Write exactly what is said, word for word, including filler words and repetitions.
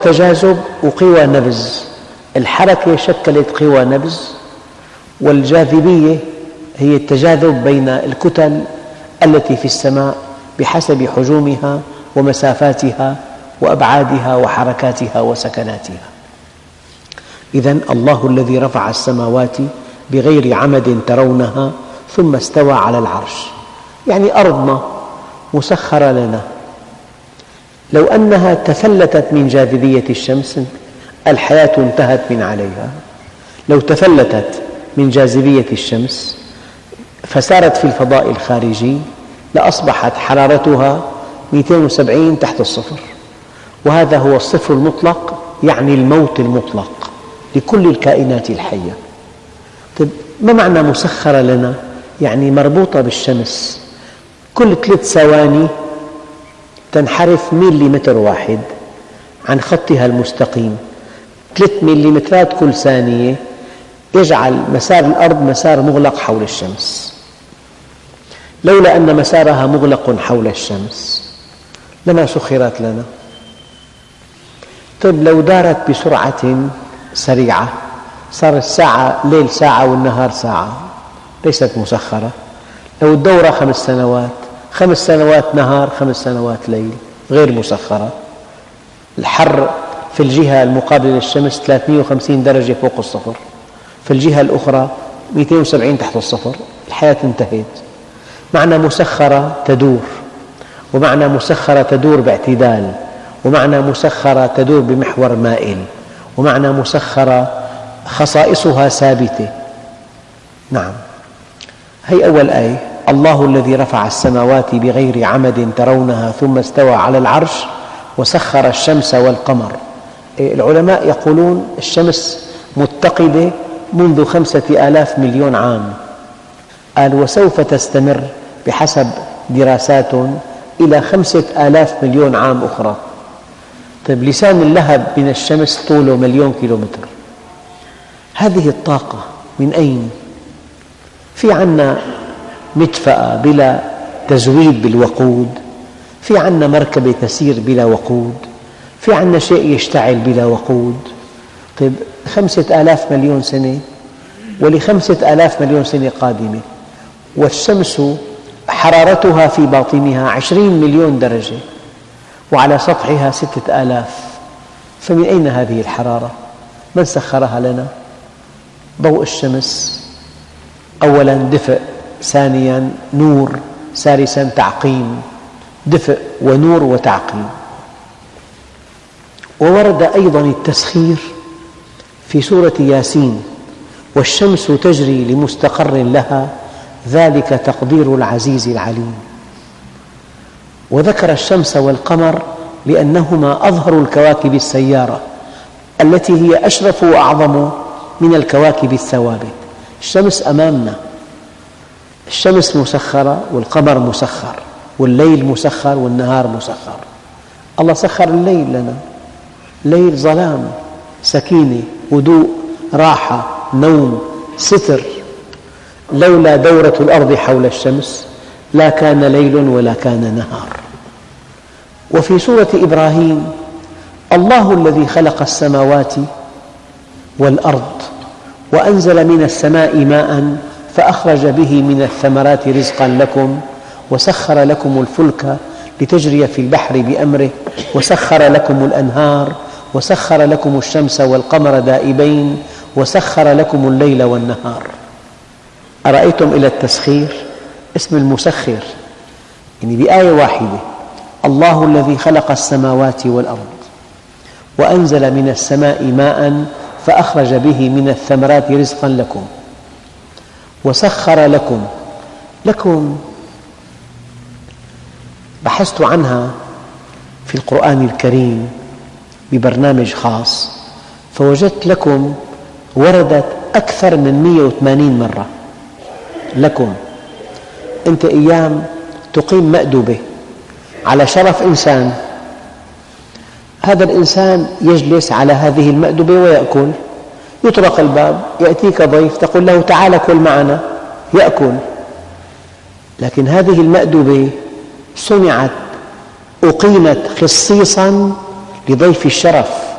تجاذب وقوى نبذ. الحركة شكلت قوى نبذ، والجاذبية هي التجاذب بين الكتل التي في السماء بحسب حجومها ومسافاتها وأبعادها وحركاتها وسكناتها. إذن الله الذي رفع السماوات بغير عمد ترونها ثم استوى على العرش، يعني أرضنا مسخرة لنا. لو أنها تفلتت من جاذبية الشمس الحياة انتهت من عليها. لو تفلتت من جاذبية الشمس فسارت في الفضاء الخارجي لأصبحت حرارتها مئتين وسبعين تحت الصفر، وهذا هو الصفر المطلق، يعني الموت المطلق لكل الكائنات الحية. طيب ما معنى مسخرة لنا؟ يعني مربوطة بالشمس، كل ثلاث ثواني تنحرف ميليمتر واحد عن خطها المستقيم، ثلاث ميليمترات كل ثانية يجعل مسار الأرض مسار مغلق حول الشمس. لولا أن مسارها مغلق حول الشمس لما سخرت لنا. طيب لو دارت بسرعة سريعة صار الساعة ليل ساعة والنهار ساعة، ليست مسخرة. لو الدورة خمس سنوات، خمس سنوات نهار خمس سنوات ليل، غير مسخرة. الحر في الجهة المقابلة للشمس ثلاثمئة وخمسين درجة فوق الصفر، في الجهة الأخرى مئتين وسبعين تحت الصفر، الحياة انتهت. معنى مسخرة تدور، ومعنى مسخرة تدور باعتدال، ومعنى مسخرة تدور بمحور مائل، ومعنى مسخرة خصائصها ثابتة. نعم، هي أول آية: الله الذي رفع السماوات بغير عمد ترونها ثم استوى على العرش وسخر الشمس والقمر. العلماء يقولون الشمس متقدة منذ خمسة آلاف مليون عام، قال وسوف تستمر بحسب دراسات إلى خمسة آلاف مليون عام أخرى. طيب لسان اللهب من الشمس طوله مليون كيلومتر، هذه الطاقة من أين؟ في عنا مدفأة بلا تزويد بالوقود، في عنا مركبة تسير بلا وقود، في عنا شيء يشتعل بلا وقود. طيب خمسة آلاف مليون سنة ولخمسة آلاف مليون سنة قادمة، والشمس حرارتها في باطنها عشرين مليون درجة وعلى سطحها ستة آلاف، فمن أين هذه الحرارة؟ من سخرها لنا؟ ضوء الشمس أولاً دفء، ثانياً نور، ثالثاً تعقيم. دفء ونور وتعقيم. وورد أيضاً التسخير في سورة ياسين: والشمس تجري لمستقر لها ذلك تقدير العزيز العليم. وذكر الشمس والقمر لأنهما أظهر الكواكب السيارة التي هي أشرف وأعظم من الكواكب الثوابت. الشمس أمامنا، الشمس مسخرة والقمر مسخر والليل مسخر والنهار مسخر. الله سخر الليل لنا، ليل ظلام، سكينة، هدوء، راحة، نوم، ستر. لولا دورة الأرض حول الشمس لا كان ليل ولا كان نهار. وفي سورة إبراهيم: الله الذي خلق السماوات والأرض وأنزل من السماء ماء فأخرج به من الثمرات رزقا لكم وسخر لكم الفلك لتجري في البحر بأمره وسخر لكم الأنهار وسخر لكم الشمس والقمر دائبين وسخر لكم الليل والنهار. أرأيتم إلى التسخير؟ اسم المسخر، يعني بآية واحدة: الله الذي خلق السماوات والأرض وأنزل من السماء ماء فأخرج به من الثمرات رزقا لكم وسخر لكم. لكم بحثت عنها في القرآن الكريم ببرنامج خاص، فوجدت لكم وردت أكثر من مئة وثمانين مرة. لكم، أنت أيام تقيم مأدبة على شرف إنسان، هذا الإنسان يجلس على هذه المأدبة ويأكل، يطرق الباب يأتيك ضيف تقول له تعال كل معنا، يأكل. لكن هذه المأدبة صنعت أقيمت خصيصاً لضيف الشرف،